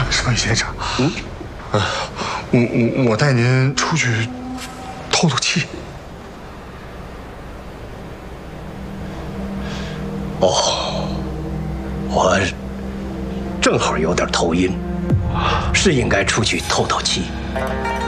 石门先生，我带您出去透透气。 哦，我正好有点头晕，是应该出去透透气。